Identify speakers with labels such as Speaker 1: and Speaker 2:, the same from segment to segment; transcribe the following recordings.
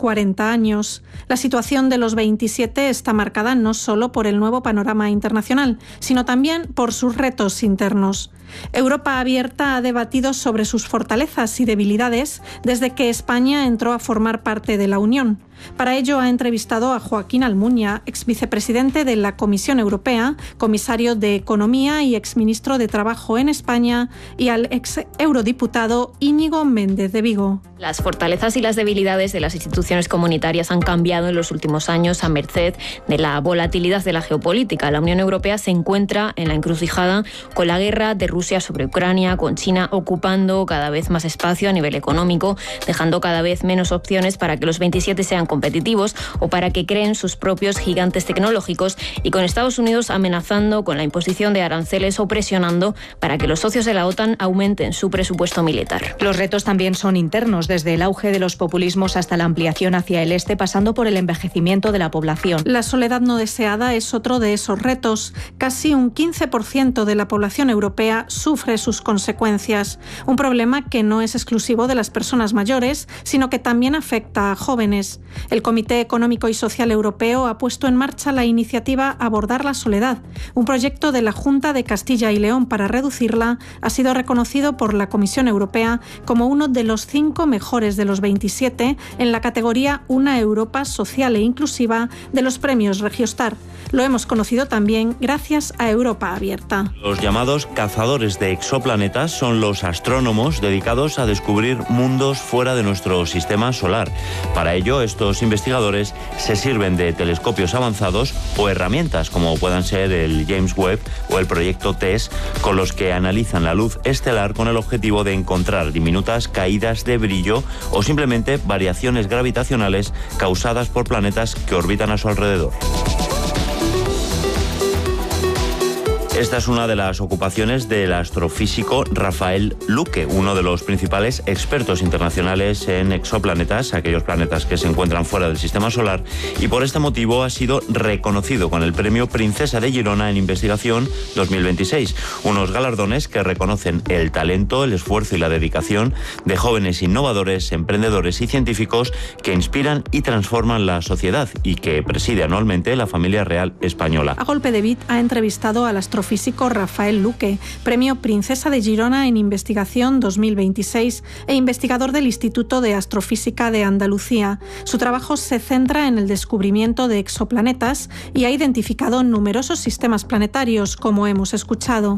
Speaker 1: 40 años. La situación de los 27 está marcada no solo por el nuevo panorama internacional, sino también por sus retos internos. Europa Abierta ha debatido sobre sus fortalezas y debilidades desde que España entró a formar parte de la Unión. Para ello ha entrevistado a Joaquín Almunia, exvicepresidente de la Comisión Europea, comisario de Economía y exministro de Trabajo en España, y al ex eurodiputado Íñigo Méndez de Vigo.
Speaker 2: Las fortalezas y las debilidades de las instituciones comunitarias han cambiado en los últimos años a merced de la volatilidad de la geopolítica. La Unión Europea se encuentra en la encrucijada con la guerra de Rusia sobre Ucrania, con China ocupando cada vez más espacio a nivel económico, dejando cada vez menos opciones para que los 27 sean competitivos o para que creen sus propios gigantes tecnológicos, y con Estados Unidos amenazando con la imposición de aranceles o presionando para que los socios de la OTAN aumenten su presupuesto militar.
Speaker 3: Los retos también son internos, desde el auge de los populismos hasta la ampliación hacia el este, pasando por el envejecimiento de la población.
Speaker 1: La soledad no deseada es otro de esos retos. Casi un 15% de la población europea sufre sus consecuencias. Un problema que no es exclusivo de las personas mayores, sino que también afecta a jóvenes. El Comité Económico y Social Europeo ha puesto en marcha la iniciativa Abordar la Soledad. Un proyecto de la Junta de Castilla y León para reducirla ha sido reconocido por la Comisión Europea como uno de los 5 mejores de los 27 en la categoría Una Europa Social e Inclusiva de los premios Regiostar. Lo hemos conocido también gracias a Europa Abierta.
Speaker 4: Los llamados cazadores de exoplanetas son los astrónomos dedicados a descubrir mundos fuera de nuestro sistema solar. Para ello, estos investigadores se sirven de telescopios avanzados o herramientas como puedan ser el James Webb o el proyecto TESS, con los que analizan la luz estelar con el objetivo de encontrar diminutas caídas de brillo o simplemente variaciones gravitacionales causadas por planetas que orbitan a su alrededor. Esta es una de las ocupaciones del astrofísico Rafael Luque, uno de los principales expertos internacionales en exoplanetas, aquellos planetas que se encuentran fuera del sistema solar, y por este motivo ha sido reconocido con el premio Princesa de Girona en Investigación 2026, unos galardones que reconocen el talento, el esfuerzo y la dedicación de jóvenes innovadores, emprendedores y científicos que inspiran y transforman la sociedad y que preside anualmente la familia real española.
Speaker 1: A Golpe de Beat ha entrevistado al astrofísico Rafael Luque, premio Princesa de Girona en Investigación 2026 e investigador del Instituto de Astrofísica de Andalucía. Su trabajo se centra en el descubrimiento de exoplanetas y ha identificado numerosos sistemas planetarios, como hemos escuchado.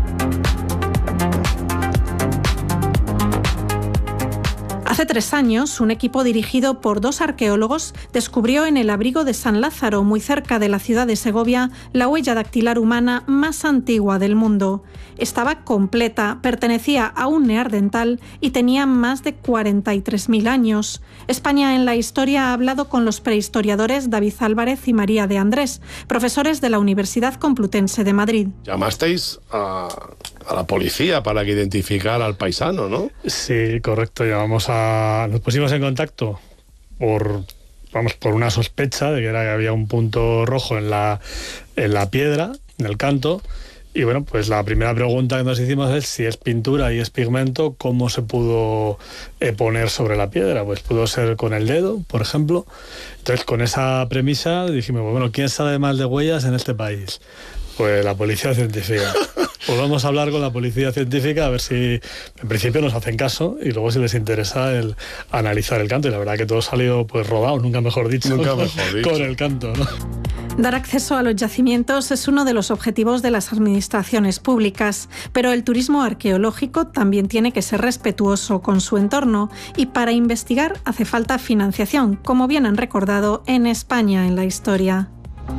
Speaker 1: Hace 3 años, un equipo dirigido por 2 arqueólogos descubrió en el abrigo de San Lázaro, muy cerca de la ciudad de Segovia, la huella dactilar humana más antigua del mundo. Estaba completa, pertenecía a un neandertal y tenía más de 43.000 años. España en la historia ha hablado con los prehistoriadores David Álvarez y María de Andrés, profesores de la Universidad Complutense de Madrid.
Speaker 5: Llamasteis a la policía para que identificara al paisano, ¿no?
Speaker 6: Sí, correcto. Nos pusimos en contacto por una sospecha de que había un punto rojo en la piedra, en el canto. Y bueno, pues la primera pregunta que nos hicimos es si es pintura y es pigmento, ¿cómo se pudo poner sobre la piedra? Pues pudo ser con el dedo, por ejemplo. Entonces, con esa premisa dijimos, bueno, ¿quién sabe más de huellas en este país? Pues la policía científica. Pues vamos a hablar con la policía científica a ver si en principio nos hacen caso y luego si les interesa el analizar el canto. Y la verdad que todo salió pues rodado, nunca mejor dicho. Con el canto, ¿no?
Speaker 1: Dar acceso a los yacimientos es uno de los objetivos de las administraciones públicas, pero el turismo arqueológico también tiene que ser respetuoso con su entorno y para investigar hace falta financiación, como bien han recordado en España en la historia.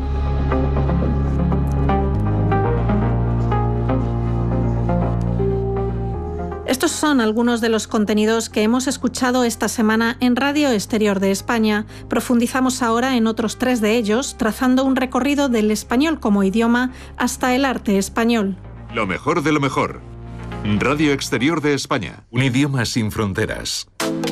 Speaker 1: Estos son algunos de los contenidos que hemos escuchado esta semana en Radio Exterior de España. Profundizamos ahora en otros 3 de ellos, trazando un recorrido del español como idioma hasta el arte español.
Speaker 7: Lo mejor de lo mejor. Radio Exterior de España. Un idioma sin fronteras.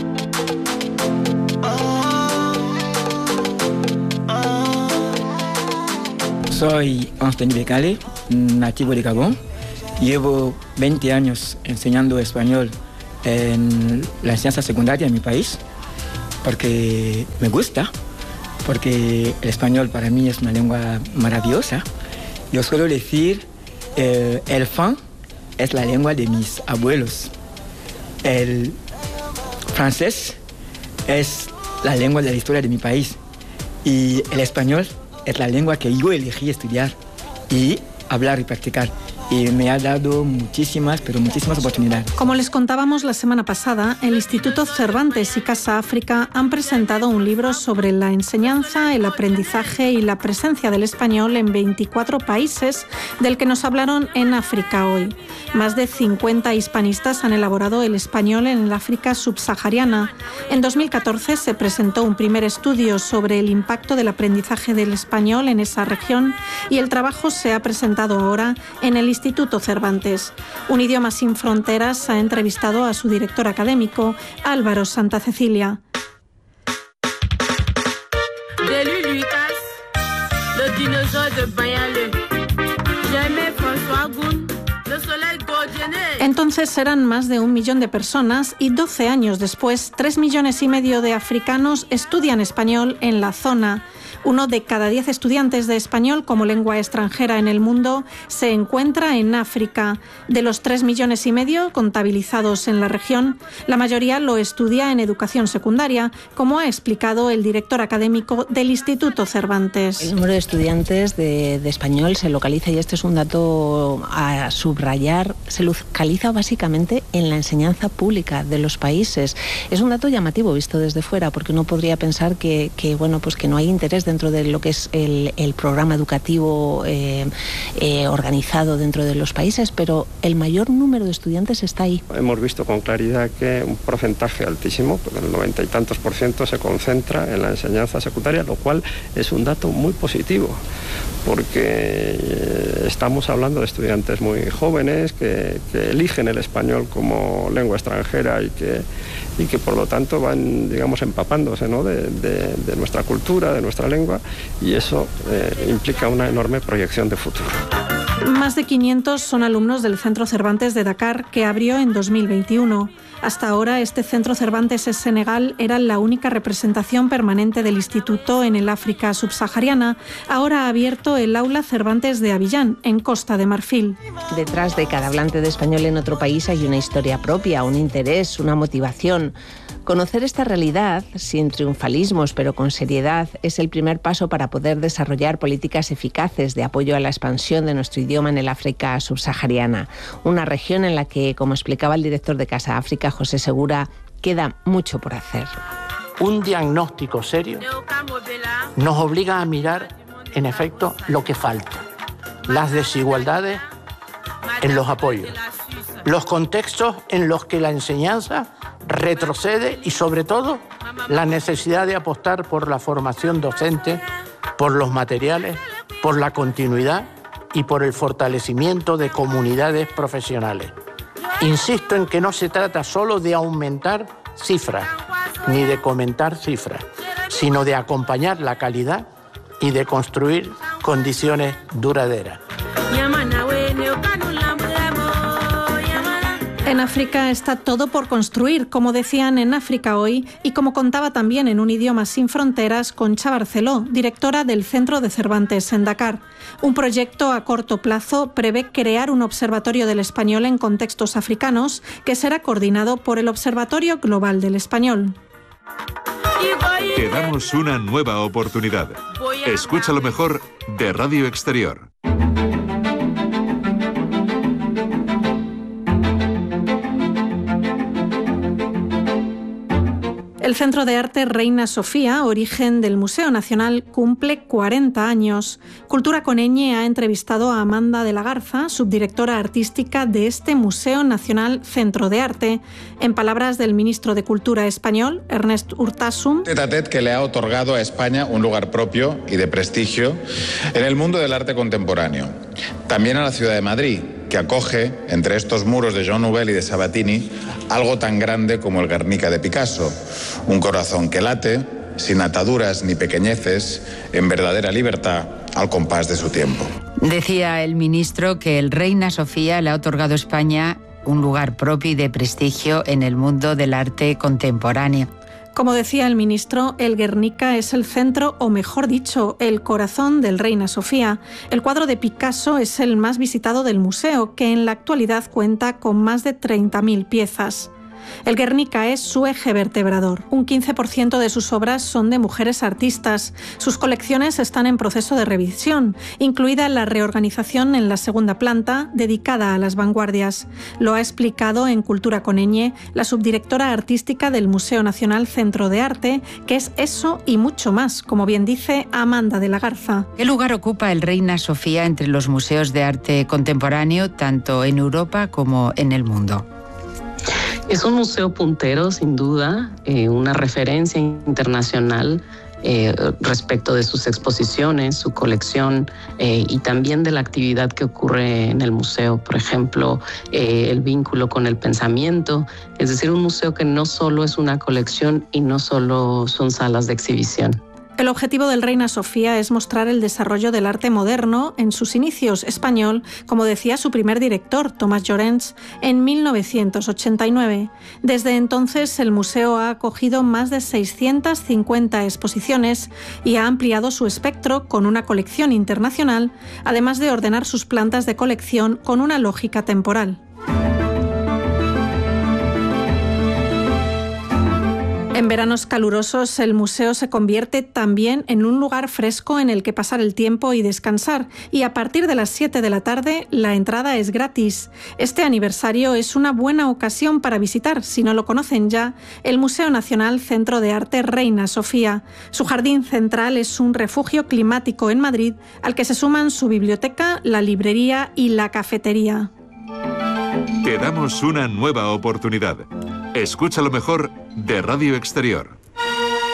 Speaker 8: Soy Anthony Becale, nativo de Gabón. Llevo 20 años enseñando español en la enseñanza secundaria en mi país porque me gusta, porque el español para mí es una lengua maravillosa. Yo suelo decir, el fan es la lengua de mis abuelos. El francés es la lengua de la historia de mi país. Y el español es la lengua que yo elegí estudiar y hablar y practicar. Y me ha dado muchísimas oportunidades.
Speaker 1: Como les contábamos la semana pasada, el Instituto Cervantes y Casa África han presentado un libro sobre la enseñanza, el aprendizaje y la presencia del español en 24 países, del que nos hablaron en África Hoy. Más de 50 hispanistas han elaborado el español en el África subsahariana. En 2014 se presentó un primer estudio sobre el impacto del aprendizaje del español en esa región y el trabajo se ha presentado ahora en el Instituto Cervantes. Un idioma sin fronteras ha entrevistado a su director académico, Álvaro Santa Cecilia. Entonces eran más de 1 millón de personas y 12 años después, 3,5 millones de africanos estudian español en la zona. 1 de cada 10 estudiantes de español como lengua extranjera en el mundo se encuentra en África. De los 3,5 millones contabilizados en la región, la mayoría lo estudia en educación secundaria, como ha explicado el director académico del Instituto Cervantes.
Speaker 9: El número de estudiantes de español se localiza, y este es un dato a subrayar, se localiza básicamente en la enseñanza pública de los países. Es un dato llamativo visto desde fuera, porque uno podría pensar que no hay interés dentro de lo que es el programa educativo organizado dentro de los países, pero el mayor número de estudiantes está ahí.
Speaker 10: Hemos visto con claridad que un porcentaje altísimo, el 90 y tantos %, se concentra en la enseñanza secundaria, lo cual es un dato muy positivo, porque estamos hablando de estudiantes muy jóvenes que eligen el español como lengua extranjera y que por lo tanto van, digamos, empapándose, ¿no?, de nuestra cultura, de nuestra lengua, y eso implica una enorme proyección de futuro.
Speaker 1: Más de 500 son alumnos del Centro Cervantes de Dakar, que abrió en 2021. Hasta ahora, este Centro Cervantes en Senegal era la única representación permanente del instituto en el África subsahariana. Ahora ha abierto el Aula Cervantes de Abiyán, en Costa de Marfil.
Speaker 9: Detrás de cada hablante de español en otro país hay una historia propia, un interés, una motivación. Conocer esta realidad, sin triunfalismos pero con seriedad, es el primer paso para poder desarrollar políticas eficaces de apoyo a la expansión de nuestro idioma en el África subsahariana, una región en la que, como explicaba el director de Casa África, José Segura, queda mucho por hacer.
Speaker 11: Un diagnóstico serio nos obliga a mirar, en efecto, lo que falta, las desigualdades en los apoyos, los contextos en los que la enseñanza retrocede y, sobre todo, la necesidad de apostar por la formación docente, por los materiales, por la continuidad y por el fortalecimiento de comunidades profesionales. Insisto en que no se trata solo de aumentar cifras, ni de comentar cifras, sino de acompañar la calidad y de construir condiciones duraderas.
Speaker 1: En África está todo por construir, como decían en África Hoy y como contaba también en Un idioma sin fronteras Concha Barceló, directora del Centro de Cervantes en Dakar. Un proyecto a corto plazo prevé crear un observatorio del español en contextos africanos que será coordinado por el Observatorio Global del Español.
Speaker 7: Te damos una nueva oportunidad. Escucha lo mejor de Radio Exterior.
Speaker 1: El Centro de Arte Reina Sofía, origen del Museo Nacional, cumple 40 años. Cultura Coneñe ha entrevistado a Amanda de la Garza, subdirectora artística de este Museo Nacional Centro de Arte. En palabras del ministro de Cultura español, Ernest Urtasun,
Speaker 12: tête-à-tête que le ha otorgado a España un lugar propio y de prestigio en el mundo del arte contemporáneo. También a la ciudad de Madrid, que acoge, entre estos muros de Jean Nouvel y de Sabatini, algo tan grande como el Guernica de Picasso, un corazón que late, sin ataduras ni pequeñeces, en verdadera libertad, al compás de su tiempo.
Speaker 13: Decía el ministro que el Reina Sofía le ha otorgado a España un lugar propio y de prestigio en el mundo del arte contemporáneo.
Speaker 1: Como decía el ministro, el Guernica es el centro, o mejor dicho, el corazón del Reina Sofía. El cuadro de Picasso es el más visitado del museo, que en la actualidad cuenta con más de 30.000 piezas. El Guernica es su eje vertebrador. Un 15% de sus obras son de mujeres artistas. Sus colecciones están en proceso de revisión, incluida la reorganización en la segunda planta, dedicada a las vanguardias. Lo ha explicado en Cultura con ñ la subdirectora artística del Museo Nacional Centro de Arte, que es eso y mucho más, como bien dice Amanda de la Garza.
Speaker 13: ¿Qué lugar ocupa el Reina Sofía entre los museos de arte contemporáneo, tanto en Europa como en el mundo?
Speaker 14: Es un museo puntero, sin duda, una referencia internacional respecto de sus exposiciones, su colección y también de la actividad que ocurre en el museo. Por ejemplo, el vínculo con el pensamiento, es decir, un museo que no solo es una colección y no solo son salas de exhibición.
Speaker 1: El objetivo del Reina Sofía es mostrar el desarrollo del arte moderno en sus inicios español, como decía su primer director, Tomás Llorens, en 1989. Desde entonces, el museo ha acogido más de 650 exposiciones y ha ampliado su espectro con una colección internacional, además de ordenar sus plantas de colección con una lógica temporal. En veranos calurosos, el museo se convierte también en un lugar fresco en el que pasar el tiempo y descansar, y a partir de las 7 de la tarde la entrada es gratis. Este aniversario es una buena ocasión para visitar, si no lo conocen ya, el Museo Nacional Centro de Arte Reina Sofía. Su jardín central es un refugio climático en Madrid, al que se suman su biblioteca, la librería y la cafetería.
Speaker 7: Te damos una nueva oportunidad. Escucha lo mejor de Radio Exterior.